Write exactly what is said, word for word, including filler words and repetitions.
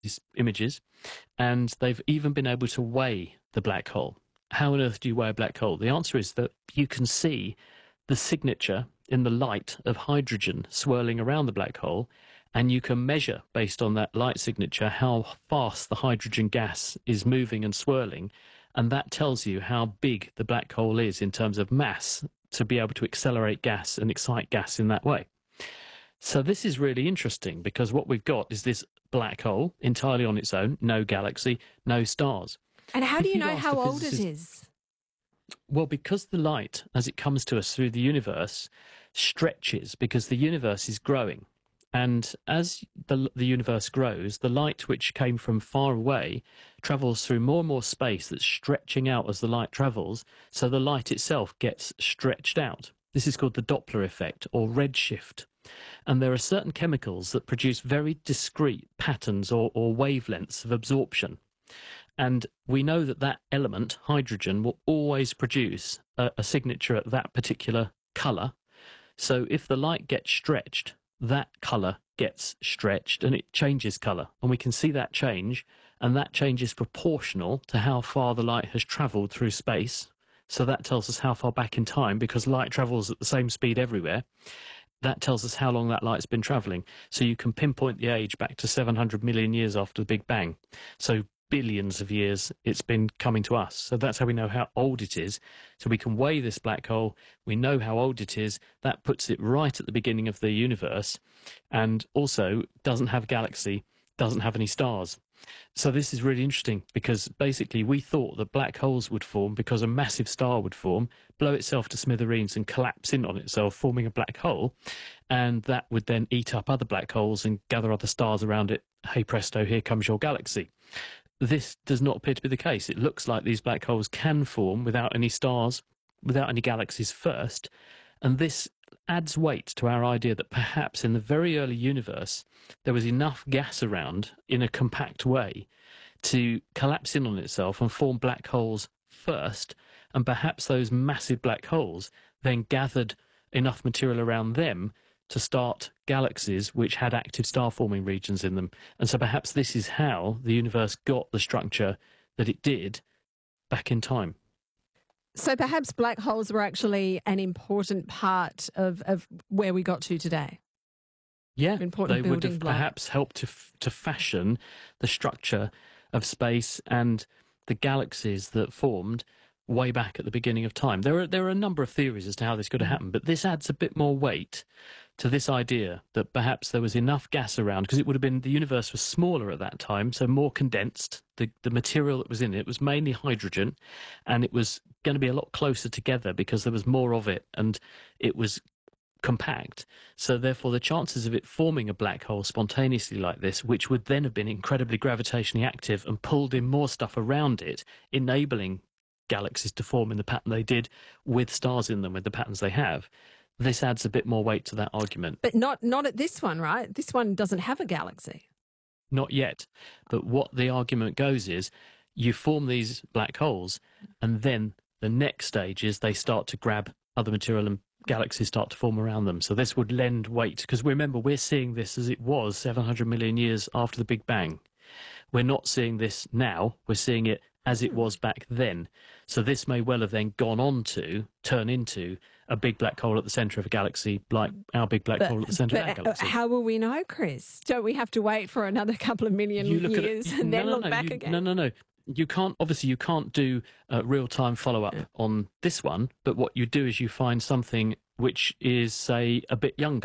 these images, and they've even been able to weigh the black hole. How on earth do you weigh a black hole? The answer is that you can see the signature in the light of hydrogen swirling around the black hole, and you can measure, based on that light signature, how fast the hydrogen gas is moving and swirling, and that tells you how big the black hole is in terms of mass to be able to accelerate gas and excite gas in that way. So this is really interesting, because what we've got is this black hole entirely on its own, no galaxy, no stars. And how If do you you know ask how the old it physicist- is? Well, because the light, as it comes to us through the universe, stretches because the universe is growing. And as the, the universe grows, the light which came from far away travels through more and more space that's stretching out as the light travels, so the light itself gets stretched out. This is called the Doppler effect, or redshift. And there are certain chemicals that produce very discrete patterns or, or wavelengths of absorption. And we know that that element, hydrogen, will always produce a, a signature at that particular colour. So if the light gets stretched, that colour gets stretched and it changes colour. And we can see that change, and that change is proportional to how far the light has travelled through space. So that tells us how far back in time, because light travels at the same speed everywhere. That tells us how long that light's been travelling. So you can pinpoint the age back to seven hundred million years after the Big Bang. So billions of years it's been coming to us. So that's how we know how old it is. So we can weigh this black hole. We know how old it is. That puts it right at the beginning of the universe, and also doesn't have a galaxy, doesn't have any stars. So this is really interesting, because basically we thought that black holes would form because a massive star would form, blow itself to smithereens and collapse in on itself, forming a black hole, and that would then eat up other black holes and gather other stars around it. Hey presto, here comes your galaxy. This does not appear to be the case. It looks like these black holes can form without any stars, without any galaxies first, and this adds weight to our idea that perhaps in the very early universe there was enough gas around in a compact way to collapse in on itself and form black holes first, and perhaps those massive black holes then gathered enough material around them to start galaxies which had active star-forming regions in them. And so perhaps this is how the universe got the structure that it did back in time. So perhaps black holes were actually an important part of, of where we got to today. Yeah, Important they would building have block. perhaps helped to, f- to fashion the structure of space and the galaxies that formed way back at the beginning of time. There are there are a number of theories as to how this could have happened, but this adds a bit more weight to this idea that perhaps there was enough gas around, because it would have been, the universe was smaller at that time, so more condensed. The, the material that was in it was mainly hydrogen, and it was going to be a lot closer together because there was more of it, and it was compact. So therefore the chances of it forming a black hole spontaneously like this, which would then have been incredibly gravitationally active and pulled in more stuff around it, enabling galaxies to form in the pattern they did with stars in them, with the patterns they have, this adds a bit more weight to that argument. But not not at this one, right? This one doesn't have a galaxy. Not yet. But what the argument goes is, you form these black holes, and then the next stage is they start to grab other material and galaxies start to form around them. So this would lend weight, because remember, we're seeing this as it was seven hundred million years after the Big Bang. We're not seeing this now, we're seeing it as it was back then. So this may well have then gone on to turn into a big black hole at the centre of a galaxy, like our big black But, hole at the centre of our but galaxy. how will we know, Chris? Don't we have to wait for another couple of million You look at years it, and then no, no, look no, back you, again? No, no, no. You can't, obviously you can't do a real-time follow-up Yeah. on this one, but what you do is you find something which is, say, a bit younger.